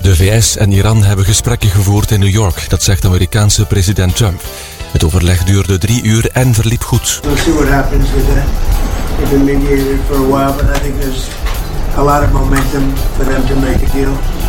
De VS en Iran hebben gesprekken gevoerd in New York, dat zegt de Amerikaanse president Trump. Het overleg duurde 3 uur en verliep goed. We'll see what happens with that. They've been mediated for a while, but I think there's a lot of momentum for them to make a deal.